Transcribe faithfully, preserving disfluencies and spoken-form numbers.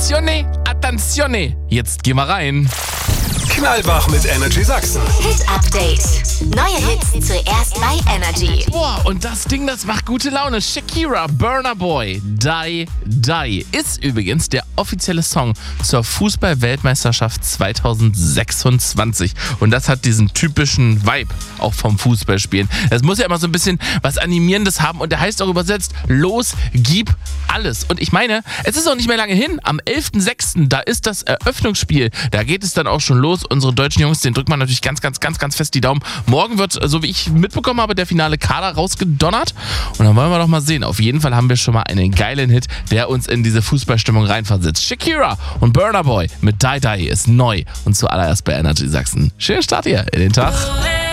Attenzione, attenzione. Jetzt gehen wir rein. Knallwach mit Energy Sachsen. Hit Update. Neue Hits zuerst bei Energy. Boah, und das Ding, das macht gute Laune. Shakira, Burna Boy, Die, Die ist übrigens der offizielle Song zur Fußball-Weltmeisterschaft zweitausendsechsundzwanzig. Und das hat diesen typischen Vibe auch vom Fußballspielen. Es muss ja immer so ein bisschen was Animierendes haben und der heißt auch übersetzt, los, gib alles. Und ich meine, es ist auch nicht mehr lange hin. Am elften sechsten, da ist das Eröffnungsspiel. Da geht es dann auch schon los. Unsere deutschen Jungs, den drückt man natürlich ganz, ganz, ganz, ganz fest die Daumen. Morgen wird, so wie ich mitbekommen habe, der finale Kader rausgedonnert. Und dann wollen wir doch mal sehen. Auf jeden Fall haben wir schon mal einen geilen Hit, der uns in diese Fußballstimmung reinversetzt. Shakira und Burna Boy mit Die Die ist neu und zuallererst bei Energy Sachsen. Schönen Start hier in den Tag.